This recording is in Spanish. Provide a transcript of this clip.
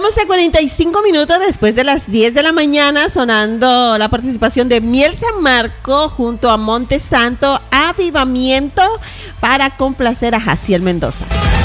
Estamos a 45 minutos después de las 10 de la mañana, sonando la participación de Miel San Marco junto a Monte Santo, Avivamiento, para complacer a Jaciel Mendoza.